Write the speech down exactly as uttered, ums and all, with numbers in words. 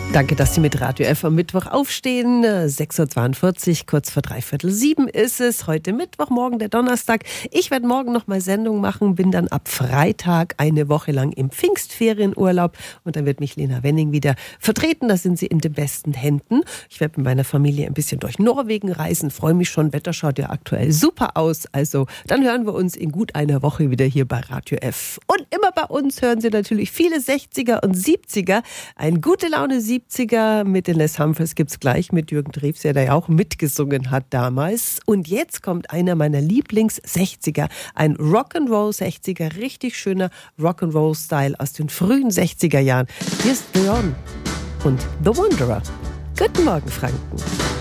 Danke, dass Sie mit Radio F am Mittwoch aufstehen. sechs Uhr zweiundvierzig, kurz vor dreiviertel sieben ist es. Heute Mittwoch, morgen der Donnerstag. Ich werde morgen noch mal Sendung machen, bin dann ab Freitag eine Woche lang im Pfingstferienurlaub. Und dann wird mich Lena Wenning wieder vertreten. Da sind Sie in den besten Händen. Ich werde mit meiner Familie ein bisschen durch Norwegen reisen. Freue mich schon. Wetter schaut ja aktuell super aus. Also dann hören wir uns in gut einer Woche wieder hier bei Radio F. Und immer bei uns hören Sie natürlich viele sechziger und siebziger. Ein gute Laune siebziger mit den Les Humphreys gibt's gleich mit Jürgen Drews, der da ja auch mitgesungen hat damals. Und jetzt kommt einer meiner Lieblings-sechziger, ein Rock'n'Roll-sechziger, richtig schöner Rock'n'Roll-Style aus den frühen sechziger Jahren. Hier ist Beyond und The Wanderer. Guten Morgen, Franken.